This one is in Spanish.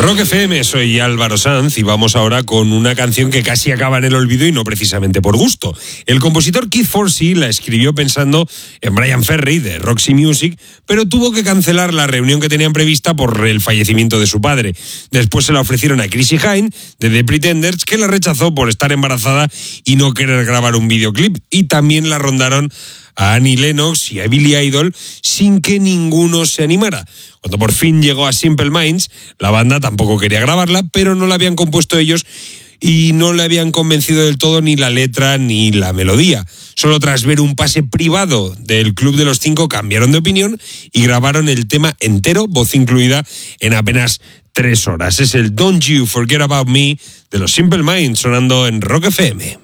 Rock FM, soy Álvaro Sanz y vamos ahora con una canción que casi acaba en el olvido y no precisamente por gusto. El compositor Keith Forsey la escribió pensando en Bryan Ferry de Roxy Music, pero tuvo que cancelar la reunión que tenían prevista por el fallecimiento de su padre. Después se la ofrecieron a Chrissie Hynde de The Pretenders, que la rechazó por estar embarazada y no querer grabar un videoclip, y también la rondaron a Annie Lennox y a Billy Idol sin que ninguno se animara. Cuando por fin llegó a Simple Minds, la banda tampoco quería grabarla, pero no la habían compuesto ellos y no le habían convencido del todo ni la letra ni la melodía. Solo tras ver un pase privado del Club de los Cinco cambiaron de opinión y grabaron el tema entero, voz incluida, en apenas 3 horas. Es el Don't You Forget About Me de los Simple Minds, sonando en Rock FM.